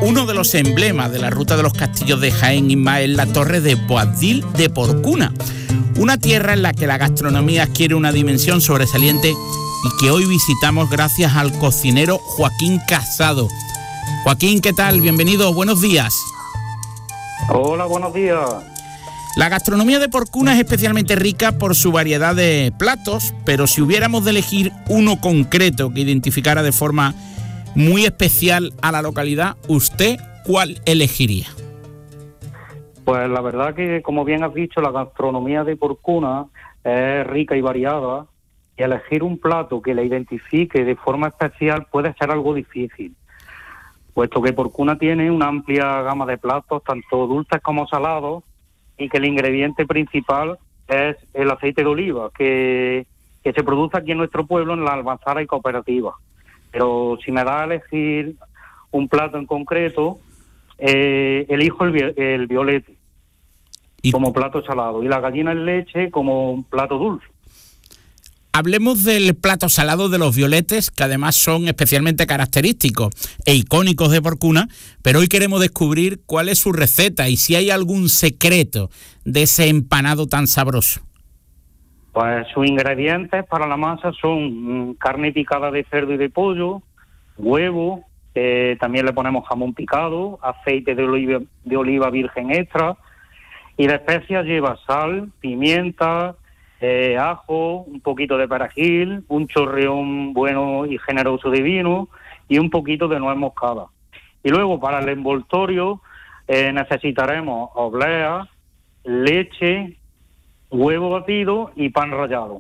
Uno de los emblemas de la ruta de los castillos de Jaén, Isma, es la torre de Boabdil de Porcuna, una tierra en la que la gastronomía adquiere una dimensión sobresaliente y que hoy visitamos gracias al cocinero Joaquín Casado. Joaquín, ¿qué tal? Bienvenido, buenos días. Hola, buenos días. La gastronomía de Porcuna es especialmente rica por su variedad de platos, pero si hubiéramos de elegir uno concreto que identificara de forma muy especial a la localidad, ¿usted cuál elegiría? Pues la verdad que, como bien has dicho, la gastronomía de Porcuna es rica y variada, y elegir un plato que la identifique de forma especial puede ser algo difícil, puesto que Porcuna tiene una amplia gama de platos, tanto dulces como salados, y que el ingrediente principal es el aceite de oliva, que se produce aquí en nuestro pueblo, en la Almanzara y Cooperativa. Pero si me da a elegir un plato en concreto, elijo el violete como plato salado y la gallina en leche como un plato dulce. Hablemos del plato salado de los violetes, que además son especialmente característicos e icónicos de Porcuna, pero hoy queremos descubrir cuál es su receta y si hay algún secreto de ese empanado tan sabroso. Pues sus ingredientes para la masa son carne picada de cerdo y de pollo, huevo, también le ponemos jamón picado, aceite de oliva virgen extra, y de especias lleva sal, pimienta, ajo, un poquito de perejil, un chorreón bueno y generoso de vino y un poquito de nuez moscada. Y luego para el envoltorio necesitaremos oblea, leche, huevo batido y pan rallado.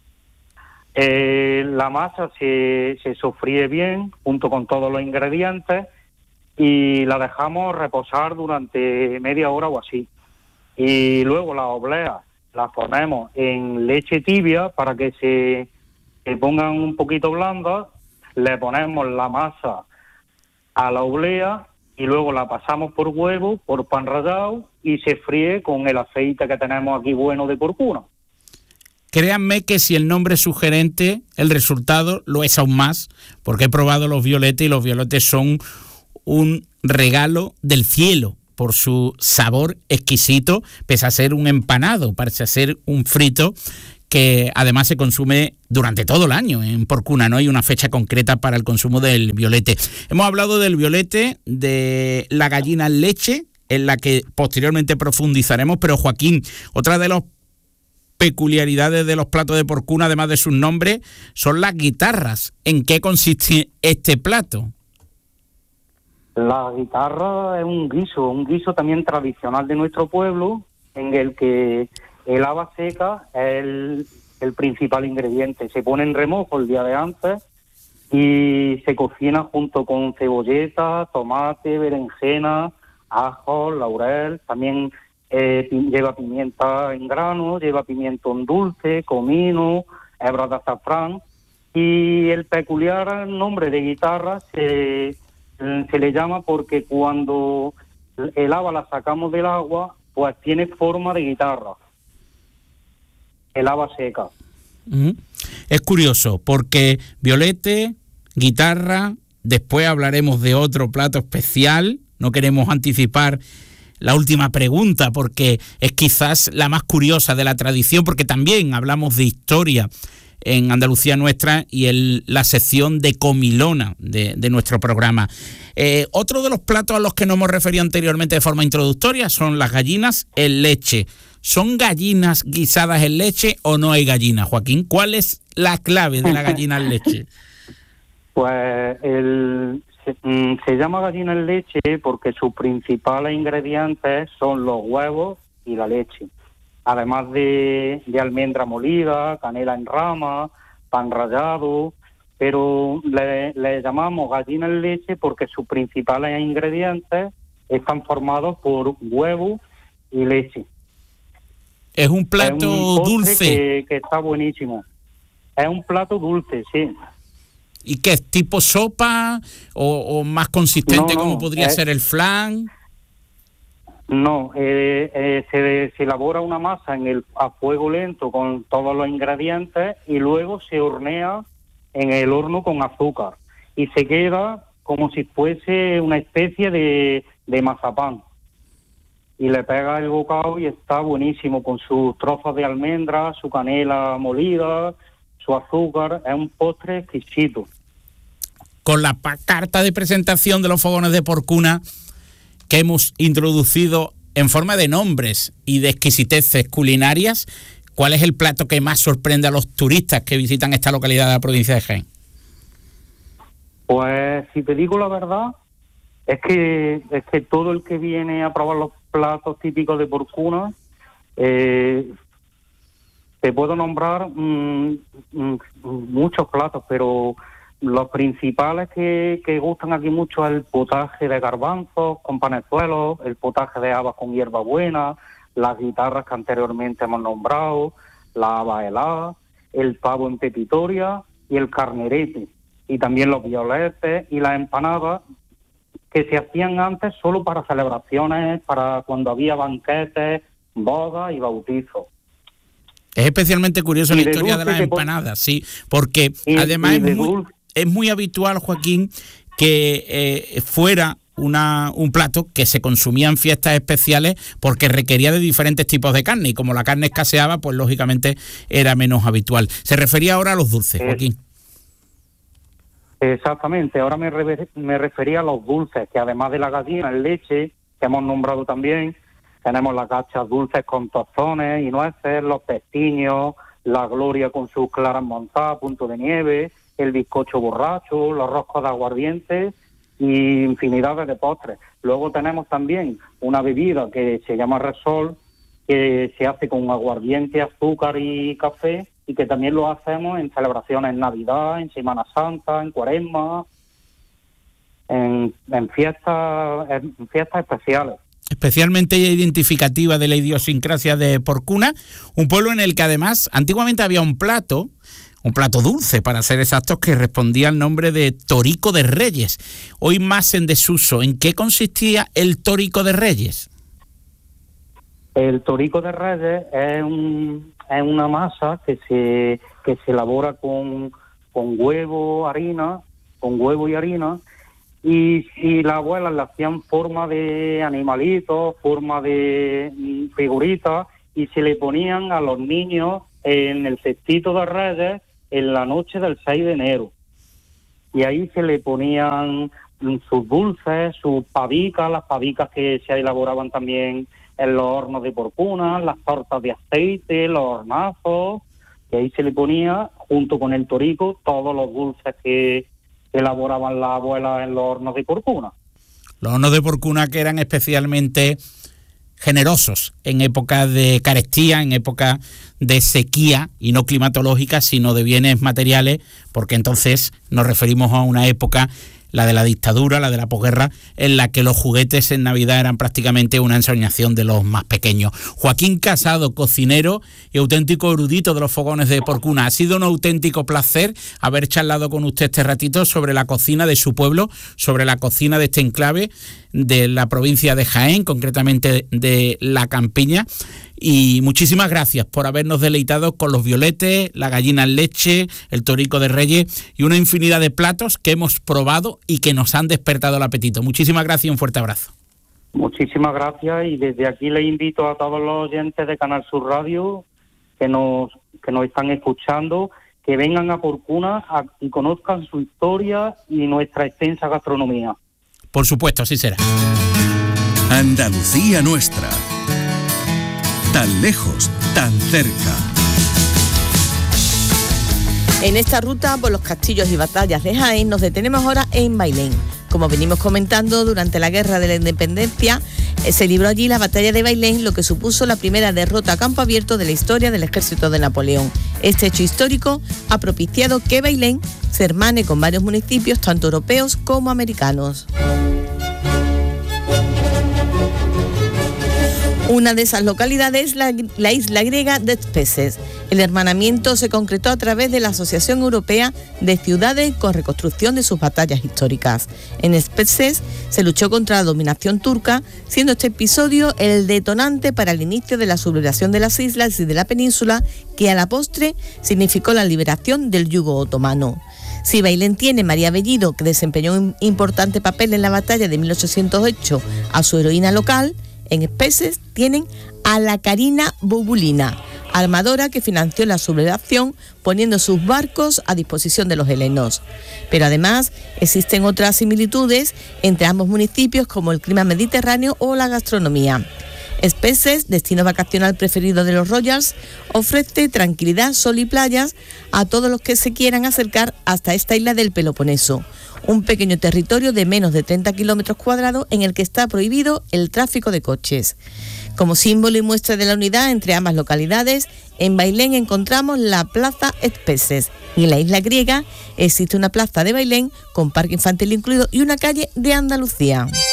La masa se sofríe bien junto con todos los ingredientes y la dejamos reposar durante media hora o así. Y luego la oblea las ponemos en leche tibia para que se pongan un poquito blandas, le ponemos la masa a la oblea y luego la pasamos por huevo, por pan rallado y se fríe con el aceite que tenemos aquí bueno de Porcuna. Créanme que si el nombre es sugerente, el resultado lo es aún más, porque he probado los violetes y los violetes son un regalo del cielo por su sabor exquisito, pese a ser un empanado, parece ser un frito que además se consume durante todo el año en Porcuna, no hay una fecha concreta para el consumo del violete. Hemos hablado del violete, de la gallina en leche, en la que posteriormente profundizaremos, pero Joaquín, otra de las peculiaridades de los platos de Porcuna, además de sus nombres, son las guitarras. ¿En qué consiste este plato? La guitarra es un guiso también tradicional de nuestro pueblo, en el que el haba seca es el principal ingrediente. Se pone en remojo el día de antes y se cocina junto con cebolleta, tomate, berenjena, ajo, laurel. También lleva pimienta en grano, lleva pimentón dulce, comino, hebras de azafrán. Y el peculiar nombre de guitarra se le llama porque cuando el haba la sacamos del agua, pues tiene forma de guitarra. El haba seca. Es curioso, porque violete, guitarra, después hablaremos de otro plato especial, no queremos anticipar la última pregunta, porque es quizás la más curiosa de la tradición, porque también hablamos de historia en Andalucía Nuestra y en la sección de comilona de nuestro programa. Otro de los platos a los que nos hemos referido anteriormente de forma introductoria son las gallinas en leche. ¿Son gallinas guisadas en leche o no hay gallinas, Joaquín? ¿Cuál es la clave de la gallina en leche? Pues se llama gallina en leche porque sus principales ingredientes son los huevos y la leche. Además de almendra molida, canela en rama, pan rallado, pero le llamamos gallina en leche porque sus principales ingredientes están formados por huevo y leche. Es un plato dulce. Que está buenísimo. Es un plato dulce, sí. ¿Y qué es? ¿Tipo sopa o más consistente como podría ser el flan? No, se elabora una masa a fuego lento con todos los ingredientes y luego se hornea en el horno con azúcar y se queda como si fuese una especie de mazapán. Y le pega el bocado y está buenísimo, con sus trozos de almendra, su canela molida, su azúcar. Es un postre exquisito. Con la carta de presentación de los fogones de Porcuna que hemos introducido en forma de nombres y de exquisiteces culinarias, ¿cuál es el plato que más sorprende a los turistas que visitan esta localidad de la provincia de Jaén? Pues si te digo la verdad, es que todo el que viene a probar los platos típicos de Porcuna, te puedo nombrar muchos platos, pero los principales que gustan aquí mucho es el potaje de garbanzos con panezuelos, el potaje de habas con hierbabuena, las guitarras que anteriormente hemos nombrado, la haba helada, el pavo en pepitoria y el carnerete, y también los violetes y las empanadas, que se hacían antes solo para celebraciones, para cuando había banquetes, bodas y bautizos. Es especialmente curioso la historia de las empanadas, sí, porque además es muy habitual, Joaquín, que fuera un plato que se consumía en fiestas especiales porque requería de diferentes tipos de carne, y como la carne escaseaba, pues lógicamente era menos habitual. Se refería ahora a los dulces, Joaquín. Exactamente, ahora me refería a los dulces, que además de la gallina en leche, que hemos nombrado también, tenemos las gachas dulces con tostones y nueces, los pestiños, la gloria con sus claras montadas, punto de nieve, el bizcocho borracho, los roscos de aguardiente y infinidades de postres. Luego tenemos también una bebida que se llama Resol, que se hace con aguardiente, azúcar y café, y que también lo hacemos en celebraciones en Navidad, en Semana Santa, en Cuaresma, en fiestas especiales. Especialmente identificativa de la idiosincrasia de Porcuna, un pueblo en el que además antiguamente había un plato dulce, para ser exactos, que respondía al nombre de Torico de Reyes, hoy más en desuso. ¿En qué consistía el Torico de Reyes? El Torico de Reyes es una masa que se elabora con huevo y harina, y las abuelas le hacían forma de animalitos, forma de figuritas, y se le ponían a los niños en el cestito de Reyes en la noche del 6 de enero. Y ahí se le ponían sus dulces, sus pavicas, las pavicas que se elaboraban también en los hornos de Porcuna, las tortas de aceite, los hornazos, y ahí se le ponía, junto con el torico, todos los dulces que elaboraban las abuelas en los hornos de Porcuna. Los hornos de Porcuna que eran especialmente generosos en época de carestía, en época de sequía, y no climatológica, sino de bienes materiales, porque entonces nos referimos a una época, la de la dictadura, la de la posguerra, en la que los juguetes en Navidad eran prácticamente una ensoñación de los más pequeños. Joaquín Casado, cocinero y auténtico erudito de los fogones de Porcuna, ha sido un auténtico placer haber charlado con usted este ratito sobre la cocina de su pueblo, sobre la cocina de este enclave de la provincia de Jaén, concretamente de La Campiña. Y muchísimas gracias por habernos deleitado con los violetes, la gallina en leche, el Torico de Reyes y una infinidad de platos que hemos probado y que nos han despertado el apetito. Muchísimas gracias y un fuerte abrazo. Muchísimas gracias, y desde aquí les invito a todos los oyentes de Canal Sur Radio que nos están escuchando, que vengan a Porcuna y conozcan su historia y nuestra extensa gastronomía. Por supuesto, así será. Andalucía nuestra. Tan lejos, tan cerca. En esta ruta por los castillos y batallas de Jaén nos detenemos ahora en Bailén. Como venimos comentando, durante la Guerra de la Independencia se libró allí la batalla de Bailén, lo que supuso la primera derrota a campo abierto de la historia del ejército de Napoleón. Este hecho histórico ha propiciado que Bailén se hermane con varios municipios, tanto europeos como americanos. Una de esas localidades es la isla griega de Spetses. El hermanamiento se concretó a través de la Asociación Europea de Ciudades con reconstrucción de sus batallas históricas. En Spetses se luchó contra la dominación turca, siendo este episodio el detonante para el inicio de la sublevación de las islas y de la península, que a la postre significó la liberación del yugo otomano. Si Bailén tiene María Bellido, que desempeñó un importante papel en la batalla de 1808, a su heroína local, en Espeses tienen a la Carina Bobulina, armadora que financió la sublevación poniendo sus barcos a disposición de los helenos. Pero además existen otras similitudes entre ambos municipios, como el clima mediterráneo o la gastronomía. Espeses, destino vacacional preferido de los Royals, ofrece tranquilidad, sol y playas a todos los que se quieran acercar hasta esta isla del Peloponeso, un pequeño territorio de menos de 30 kilómetros cuadrados en el que está prohibido el tráfico de coches. Como símbolo y muestra de la unidad entre ambas localidades, en Bailén encontramos la Plaza Espeses y en la isla griega existe una plaza de Bailén con parque infantil incluido y una calle de Andalucía.